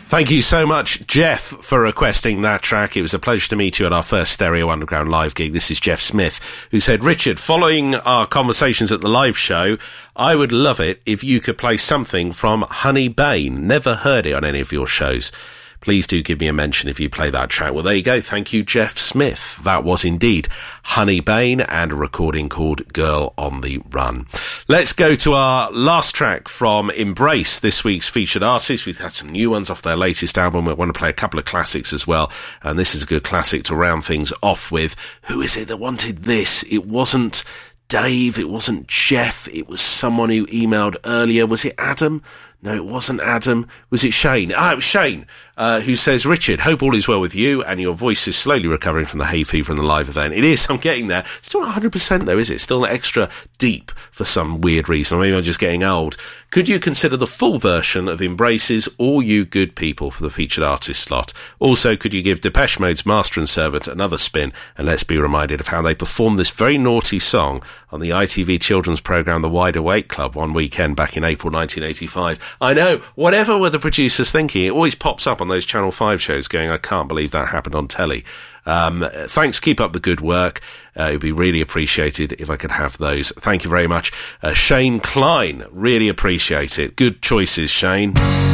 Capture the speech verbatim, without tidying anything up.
Thank you so much, Jeff, for requesting that track. It was a pleasure to meet you at our first Stereo Underground live gig. This is Jeff Smith, who said, Richard, following our conversations at the live show, I would love it if you could play something from Honey Bain. Never heard it on any of your shows. Please do give me a mention if you play that track. Well, there you go. Thank you, Jeff Smith. That was indeed Honey Bain and a recording called Girl on the Run. Let's go to our last track from Embrace, this week's featured artist. We've had some new ones off their latest album. We want to play a couple of classics as well. And this is a good classic to round things off with. Who is it that wanted this? It wasn't Dave. It wasn't Jeff. It was someone who emailed earlier. Was it Adam? No, it wasn't Adam. Was it Shane? Ah, it was Shane, uh, who says, Richard, hope all is well with you and your voice is slowly recovering from the hay fever and the live event. It is, I'm getting there. Still not one hundred percent though, is it? Still extra deep for some weird reason. Or maybe I'm just getting old. Could you consider the full version of Embrace's All You Good People for the featured artist slot? Also, could you give Depeche Mode's Master and Servant another spin? And let's be reminded of how they performed this very naughty song on the I T V children's programme The Wide Awake Club one weekend back in April nineteen eighty-five. I know, whatever were the producers thinking, it always pops up on those Channel five shows going, I can't believe that happened on telly. Um, thanks, keep up the good work. Uh, it would be really appreciated if I could have those. Thank you very much. Uh, Shane Klein, really appreciate it. Good choices, Shane.